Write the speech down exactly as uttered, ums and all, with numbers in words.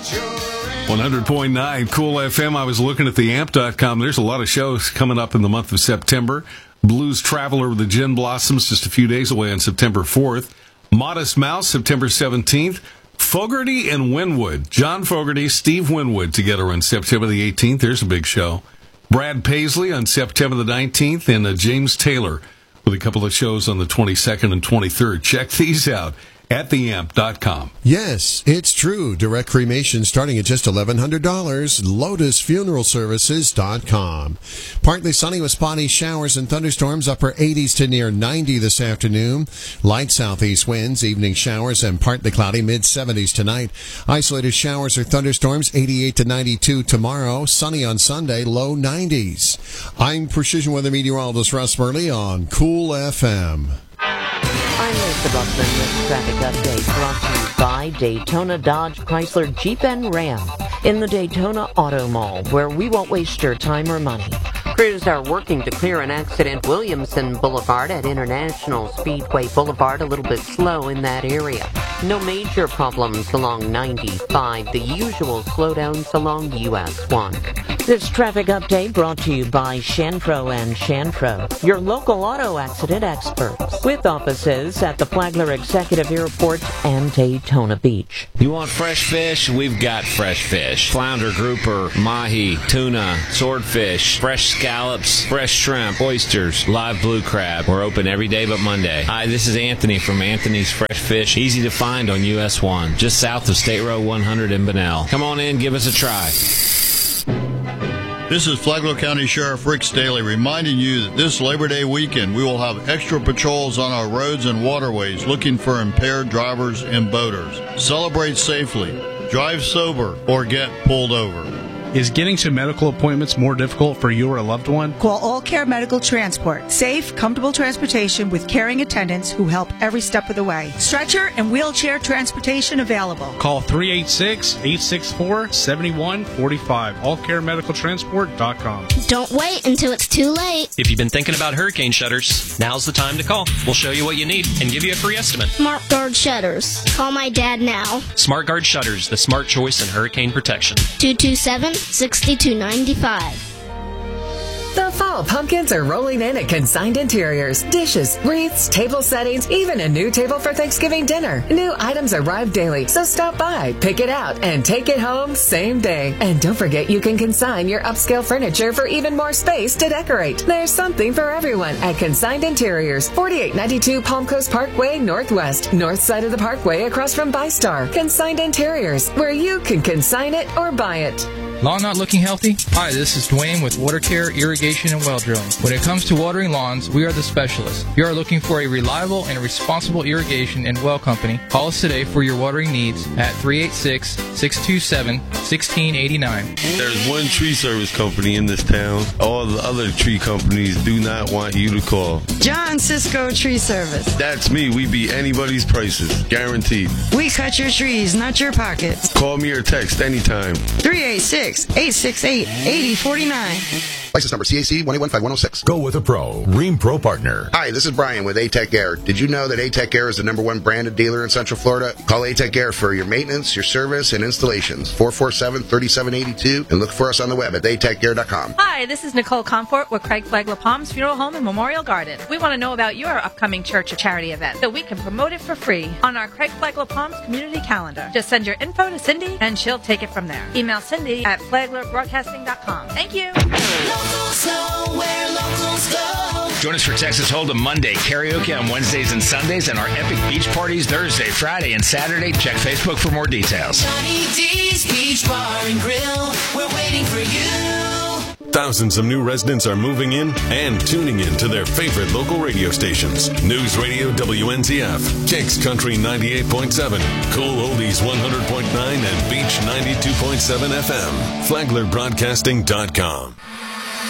one hundred point nine Cool F M. I was looking at the amp dot com. There's a lot of shows coming up in the month of September. Blues Traveler with the Gin Blossoms just a few days away on September fourth. Modest Mouse, September seventeenth. Fogerty and Winwood. John Fogerty, Steve Winwood together on September the eighteenth. There's a big show. Brad Paisley on September the nineteenth. And uh, James Taylor with a couple of shows on the twenty-second and twenty-third. Check these out at the amp dot com. Yes, it's true. Direct cremation starting at just eleven hundred dollars. Lotus Funeral Services dot com. Partly sunny with spotty showers and thunderstorms, upper eighties to near ninety this afternoon. Light southeast winds, evening showers, and partly cloudy, mid seventies tonight. Isolated showers or thunderstorms, eighty-eight to ninety-two tomorrow. Sunny on Sunday, low nineties. I'm Precision Weather Meteorologist Russ Burley on Cool F M. I'm Lisa Buckman with Traffic Update, brought to you by Daytona Dodge Chrysler Jeep and Ram in the Daytona Auto Mall, where we won't waste your time or money. Crews are working to clear an accident. Williamson Boulevard at International Speedway Boulevard, a little bit slow in that area. No major problems along ninety-five. The usual slowdowns along U S one. This traffic update brought to you by Shanfro and Shanfro, your local auto accident experts, with offices at the Flagler Executive Airport and Daytona Beach. You want fresh fish? We've got fresh fish. Flounder, grouper, mahi, tuna, swordfish, fresh scallops, fresh shrimp, oysters, live blue crab. We're open every day but Monday. Hi, this is Anthony from Anthony's Fresh Fish. Easy to find on U S one, just south of State Road one hundred in Bunnell. Come on in, give us a try. This is Flagler County Sheriff Rick Staley reminding you that this Labor Day weekend we will have extra patrols on our roads and waterways looking for impaired drivers and boaters. Celebrate safely, drive sober, or get pulled over. Is getting to medical appointments more difficult for you or a loved one? Call All Care Medical Transport. Safe, comfortable transportation with caring attendants who help every step of the way. Stretcher and wheelchair transportation available. Call three eight six, eight six four, seven one four five. all care medical transport dot com. Don't wait until it's too late. If you've been thinking about hurricane shutters, now's the time to call. We'll show you what you need and give you a free estimate. Smart Guard Shutters. Call my dad now. Smart Guard Shutters, the smart choice in hurricane protection. two two seven, six two nine five. The fall pumpkins are rolling in at Consigned Interiors. Dishes, wreaths, table settings, even a new table for Thanksgiving dinner. New items arrive daily, so stop by, pick it out, and take it home same day. And don't forget you can consign your upscale furniture for even more space to decorate. There's something for everyone at Consigned Interiors, forty-eight ninety-two Palm Coast Parkway Northwest, north side of the parkway across from ByStar. Consigned Interiors, where you can consign it or buy it. Lawn not looking healthy? Hi, this is Dwayne with Water Care, Irrigation, and Well Drilling. When it comes to watering lawns, we are the specialists. If you are looking for a reliable and responsible irrigation and well company, call us today for your watering needs at three eight six, six two seven, one six eight nine. There's one tree service company in this town. All the other tree companies do not want you to call. John Cisco Tree Service. That's me. We beat anybody's prices. Guaranteed. We cut your trees, not your pockets. Call me or text anytime. three eight six, eight six eight, eight zero four nine. License number C A C one eight one five one oh six. Go with a pro. Rheem Pro Partner. Hi, this is Brian with A-Tech Air. Did you know that A-Tech Air is the number one branded dealer in Central Florida? Call A-Tech Air for your maintenance, your service, and installations. four four seven, three seven eight two. And look for us on the web at a tech air dot com. Hi, this is Nicole Comfort with Craig Flagler Palms Funeral Home and Memorial Garden. We want to know about your upcoming church or charity event so we can promote it for free on our Craig Flagler Palms community calendar. Just send your info to Cindy and she'll take it from there. Email Cindy at flagler broadcasting dot com. Thank you. Locals know where locals go. Join us for Texas Hold'em Monday, karaoke on Wednesdays and Sundays, and our epic beach parties Thursday, Friday, and Saturday. Check Facebook for more details. Johnny D's Beach Bar and Grill. We're waiting for you. Thousands of new residents are moving in and tuning in to their favorite local radio stations. News Radio W N Z F, Kicks Country ninety-eight point seven, Cool Oldies one hundred point nine, and Beach ninety-two point seven F M. Flagler Broadcasting dot com.